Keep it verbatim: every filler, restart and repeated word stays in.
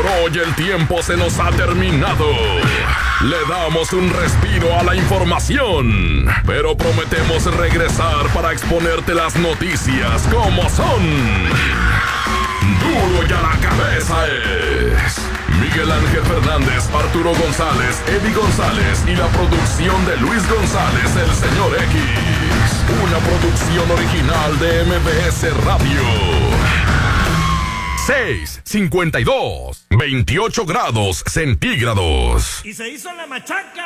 Por hoy el tiempo se nos ha terminado. Le damos un respiro a la información, pero prometemos regresar para exponerte las noticias como son. Duro y a la cabeza es Miguel Ángel Fernández, Arturo González, Eddie González y la producción de Luis González, el señor X. Una producción original de M B S Radio. seis cincuenta y dos, veintiocho grados centígrados. Y se hizo la machaca.